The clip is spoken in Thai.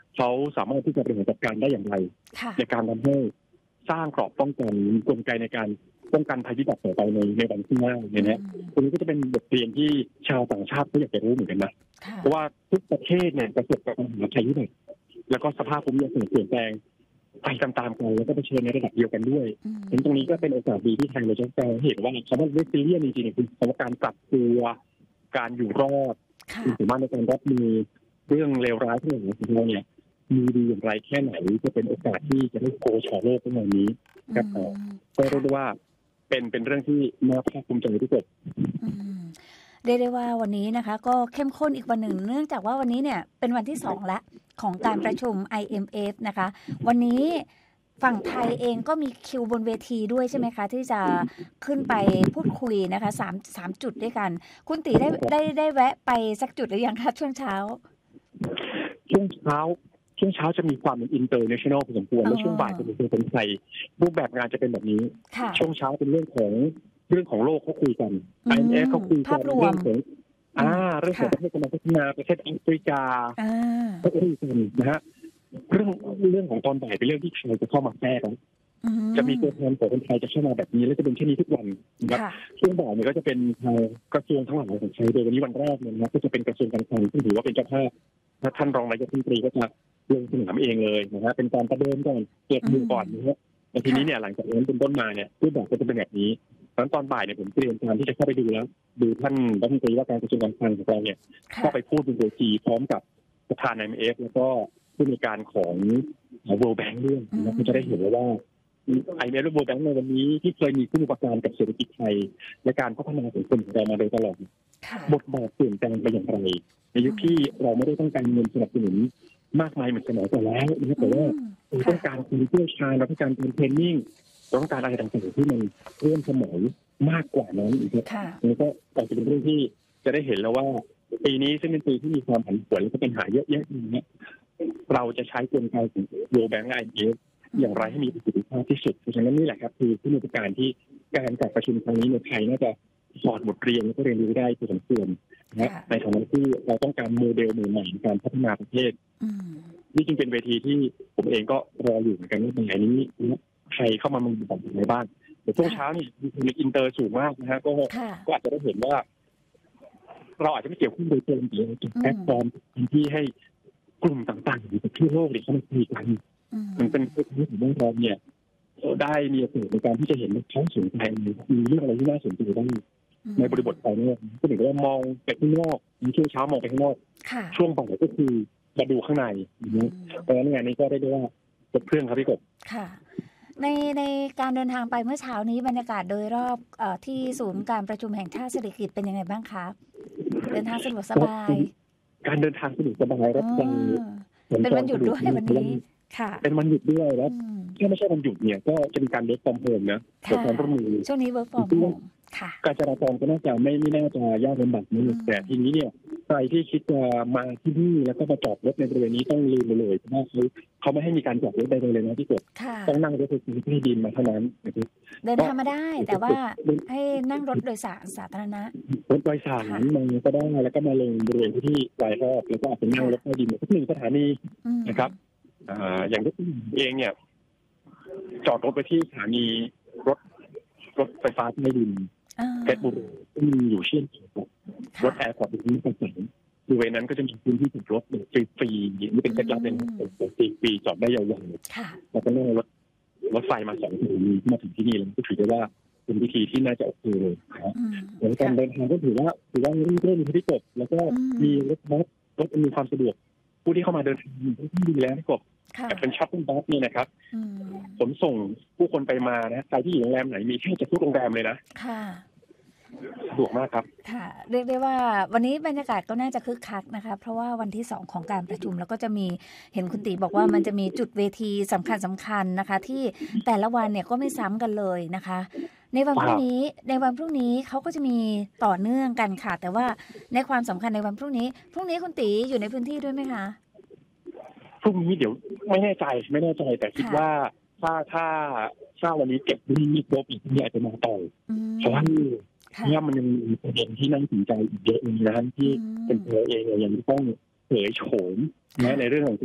เขาสามารถที่จะบริหารจัดการได้อย่างไรในการทำให้สร้างกรอบป้องกันกลไกในการป้องกันภัยพิบัติต่อไปในวันข้างหน้าเนี่ยตรงนี้ก็จะเป็นบทเรียนที่ชาวต่างชาติก็อยากจะรู้เหมือนกันนะเพราะว่าทุกประเทศเนี่ยประสบกับปัญหาภัยพิบัติแล้วก็สภาพภูมิอากาศเปลี่ยนแปลงไปตามๆกันแล้วก็เผชิญในระดับเดียวกันด้วยเห็นตรงนี้ก็เป็นโอกาสดีที่ทางเราจะเห็นว่าคำว่า resilient จริงๆคือคำว่าการปรับตัวการอยู่รอดความสามารถในการรับมือเรื่องเลวร้ายที่เราของเราเนี่ยมีดีอย่างไรแค่ไหนจะเป็นโอกาสที่จะได้โกชอโลกในวันนี้ครับก็เรียกได้ว่าเป็นเรื่องที่น่าภาคภูมิใจที่สุดเรียกได้ว่าวันนี้นะคะก็เข้มข้นอีกวันหนึ่งเนื่องจากว่าวันนี้เนี่ยเป็นวันที่2แล้วของการประชุม IMF นะคะวันนี้ฝั่งไทยเองก็มีคิวบนเวทีด้วยใช่ไหมคะที่จะขึ้นไปพูดคุยนะคะ3จุดด้วยกันคุณตีได้แวะไปสักจุดหรือยังคะช่วงเช้าจะมีความเป็นอินเตอร์เนชั่นแนลพอสมควรแล้วช่วงบ่ายจะเป็นไทยรูปแบบงานจะเป็นแบบนี้ช่วงเช้าเป็นเรื่องของโลกเขาคุยกัน IMF เขาคุยกันเรื่องของประเทศกำลังพัฒนาประเทศแอฟริกาก็คุยกันนะฮะเรื่องของตอนบ่ายเป็นเรื่องที่ไทยจะเข้ามาแทรกจะมีตัวแทนของคนไทยจะเข้ามาแบบนี้และจะเป็นเช่นนี้ทุกวันนะครับช่วงบ่ายเนี่ยก็จะเป็นทางกระทรวงทั้งหลายของไทยโดยวันนี้วันแรกเนี่ยนะก็จะเป็นกระทรวงการคลังที่ถือว่าเป็นเจ้าภาพท่านรองนายกรัฐมนตรีก็จะลงสนามเองเลยนะฮะเป็นการประเดิมก่อนเก็บมือก่อนนะฮะแต่ทีนี้เนี่ยหลังจากนั้นเป็นต้นมาเนี่ยรูปแบบก็จะเป็นแบบนี้ตอนบ่ายเนี่ยผมเตรียมการที่จะเข้าไปดูแล้วดูท่านรัฐมนตรีว่าการกระทรวงการคลังของเราเนี่ยก็ไปพูดบนเวทีพร้อมกับประธาน IMF แล้วก็ผู้มีการของ World Bank ด้วยนะก็จะได้เห็นว่า IMF และ World Bank ในวันนี้ที่เคยมีผู้มีประการกับเศรษฐกิจไทยและการพัฒนาสังคมของเรามาโดยตลอดบทบาทเปลี่ยนแปลงไปอย่างไรในยุคที่เราไม่ได้ต้องการเงินสนับสนุนมากมายเหมือนสมัยก่อนแล้วนะแต่ว่าเราต้องการคนเชี่ยวชาญเราต้องการเทรนนิ่งเราต้องการอะไรต่างๆที่มันเพิ่มสมัยมากกว่านั้นอีกนี่ก็อาจจะเป็นเรื่องที่จะได้เห็นแล้วว่าปีนี้ซึ่งเป็นปีที่มีความผันผวนและก็ปัญหาเยอะแยะอย่างนี้เราจะใช้กลไกของ World Bank IMF อย่างไรให้มีประสิทธิภาพที่สุดเพราะฉะนั้นนี่แหละครับคือผู้มีการที่การจัดประชุมครั้งนี้ในไทยน่าจะสอนบทเรียนและก็เรียนรู้ได้พอสมควรนะในฐานะที่เราต้องการโมเดลใหม่ๆในการพัฒนาประเทศนี่จึงเป็นเวทีที่ผมเองก็รออยู่เหมือนกันว่าในนี้ใครเข้ามามีความในบ้านแต่ช่วงเช้านี่มีอินเตอร์สูงมากนะฮะก็อาจจะได้เห็นว่าเราอาจจะไม่เกี่ยวข้องโดยตรงแต่จุดแพลตฟอร์มที่ให้กลุ่มต่างๆอยู่ทั่วโลกเนี่ยเขามาคุยกันมันเป็นพื้นที่ของเราเนี่ยได้มีโอกาสในการที่จะเห็นท้องสนใจมีเรื่องอะไรที่น่าสนใจได้ในบริบทภายนอกก็ถือว่ามองไปข้างนอกช่วงเช้ามองไปข้างนอกช่วงบ่ายก็คือมาดูข้างในเพราะฉะนั้นงานนี้ก็ได้ด้วยว่าครบเครื่องครับพี่กบค่ะในการเดินทางไปเมื่อเช้านี้บรรยากาศโดยรอบที่ศูนย์การประชุมแห่งชาติเศรษฐกิจเป็นยังไงบ้างคะเดินทางสะดวกสบายการเดินทางสะดวกสบายรถไฟเป็นวันหยุดด้วยวันนี้ค่ะเป็นวันหยุดด้วยแล้วถ้าไม่ใช่วันหยุดเนี่ยก็จะมีการเวิร์คฟอร์มโฮมนะเวิร์คฟอร์มร่วมมือช่วงนี้เวิร์คฟอร์มโฮมการจราจรก็น่าจะไม่น่าจะยากลำบากนี้แต่ทีนี้เนี่ยใครที่คิดจะมาที่นี่แล้วก็มาจอดรถในบริเวณนี้ต้องลืมไปเลยเพราะว่าเขาไม่ให้มีการจอดรถใดเลยนะที่กดต้องนั่งรถไฟฟ้าที่ดินมาเท่านั้นเดินทางมาได้แต่ว่าให้นั่งรถโดยสารสาธารณะรถโดยสารมาก็ได้แล้วก็มาลงบริเวณที่หลายรอบแล้วก็อาจจะนั่งรถใต้ดินทุกหนึ่งสถานีนะครับอย่างที่เองเนี่ยจอดรถไปที่สถานีรถไฟฟ้าใต้ดินเพชรบุรีที่มีอยู่เช่นรถแอร์พอร์ตที่ต่างๆบริเวณนั้นก็จะมีพื้นที่จอดรถฟรีๆนี่เป็นเคล็ดลับเลยนะฟรีจอดได้ยาวๆแล้วก็นั่งรถไฟมา2 ชั่วโมงมาถึงที่นี่แล้วก็ถือได้ว่าเป็นวิธีที่น่าจะโอเคเลยนะแล้วการเดินทางก็ถือว่าเริ่มที่จบแล้วก็มีรถมีความสะดวกผู้ที่เข้ามาเดินทางที่ดีแล้วที่กบแต่เป็นช็อปปิ้งบัสนี่นะครับขนส่งผู้คนไปมานะใครที่อยู่โรงแรมไหนมีแค่จะทุกโรงแรมเลยนะสะดวกมากครับค่ะเรียกได้ว่าวันนี้บรรยากาศก็น่าจะคึกคักนะคะเพราะว่าวันที่2ของการประชุมแล้วก็จะมีเห็นคุณตีบอกว่ามันจะมีจุดเวทีสำคัญนะคะที่แต่ละวันเนี่ยก็ไม่ซ้ำกันเลยนะคะในวันพรุ่งนี้เขาก็จะมีต่อเนื่องกันค่ะแต่ว่าในความสำคัญในวันพรุ่งนี้คุณตีอยู่ในพื้นที่ด้วยไหมคะพรุ่งนี้เดี๋ยวไม่แน่ใจแต่คิดว่าถ้าวันนี้เก็บมีครบอีกนี่อาจจะมาต่อเพราะว่าเนี่ยมันยังมีประเด็นที่น่าสนใจอีกเยอะเลยนะที่เป็นตัวเองยังต้องเผยโฉมนะในเรื่องของ